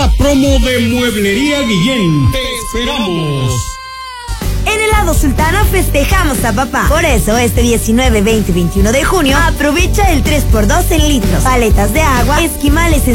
esta promo de Mueblería Guillén. ¡Te esperamos! En Helado Sultana festejamos a papá. Por eso, este 19, 20 y 21 de junio, aprovecha el 3x2 en litros. Paletas de agua, esquimales en